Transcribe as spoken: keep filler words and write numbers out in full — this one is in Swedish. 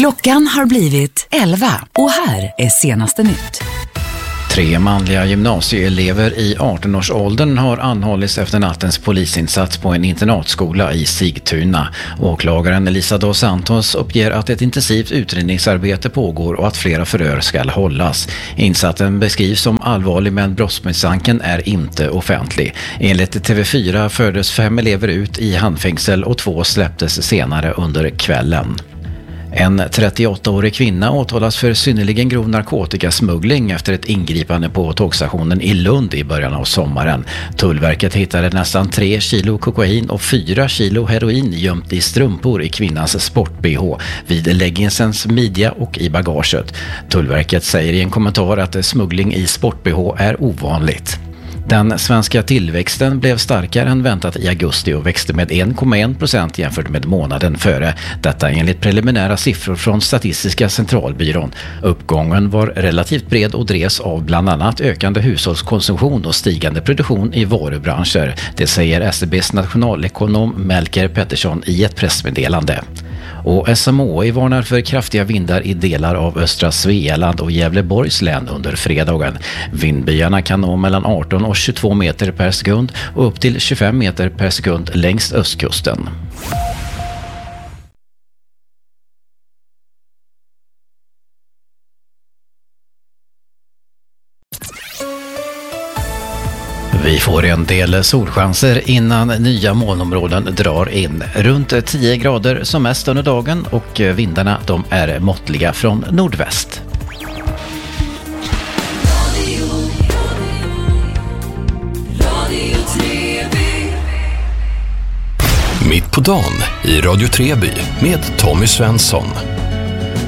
Klockan har blivit elva och här är senaste nytt. Tre manliga gymnasieelever i arton-årsåldern har anhållits efter nattens polisinsats på en internatskola i Sigtuna. Åklagaren Elisa dos Santos uppger att ett intensivt utredningsarbete pågår och att flera förhör ska hållas. Insatsen beskrivs som allvarlig, men brottsmisstanken är inte offentlig. Enligt T V fyra fördes fem elever ut i handfängsel och två släpptes senare under kvällen. En trettioåttaårig kvinna åtalas för synnerligen grov narkotikasmuggling efter ett ingripande på tågstationen i Lund i början av sommaren. Tullverket hittade nästan tre kilo kokain och fyra kilo heroin gömt i strumpor i kvinnans sport-B H, vid leggingsens midja och i bagaget. Tullverket säger i en kommentar att smuggling i sport-B H är ovanligt. Den svenska tillväxten blev starkare än väntat i augusti och växte med en komma en procent jämfört med månaden före. Detta enligt preliminära siffror från Statistiska centralbyrån. Uppgången var relativt bred och drevs av bland annat ökande hushållskonsumtion och stigande produktion i varubranscher. Det säger S E B:s nationalekonom Melker Pettersson i ett pressmeddelande. Och S M H I varnar för kraftiga vindar i delar av östra Svealand och Gävleborgs län under fredagen. Vindbyarna kan nå mellan arton och tjugotvå meter per sekund och upp till tjugofem meter per sekund längs östkusten. Vi får en del solchanser innan nya molnområden drar in. Runt tio grader som mest under dagen och vindarna de är måttliga från nordväst. Mitt på dagen i Radio Treby med Tommy Svensson.